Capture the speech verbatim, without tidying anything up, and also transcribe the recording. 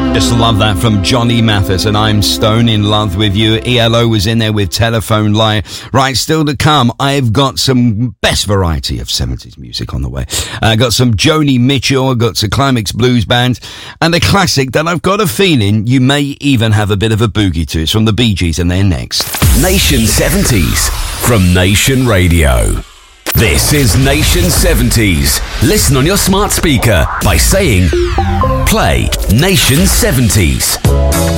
Just love that from Johnny Mathis and I'm Stone in Love with You. E L O was in there with Telephone Line. Right, still to come, I've got some best variety of seventies music on the way. I uh, got some Joni Mitchell, I got some Climax Blues Band, and a classic that I've got a feeling you may even have a bit of a boogie to. It's from the Bee Gees and they're next. Nation seventies from Nation Radio. This is Nation seventies. Listen on your smart speaker by saying, play Nation seventies.